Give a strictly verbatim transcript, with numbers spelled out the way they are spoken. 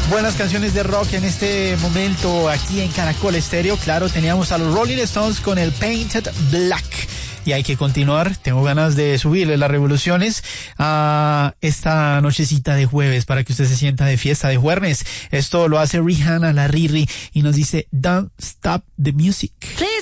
Buenas canciones de rock en este momento aquí en Caracol Estéreo. Claro, teníamos a los Rolling Stones con el Painted Black. Y hay que continuar. Tengo ganas de subirle las revoluciones a esta nochecita de jueves para que usted se sienta de fiesta de jueves. Esto lo hace Rihanna, la Riri, y nos dice Don't Stop the Music. Please.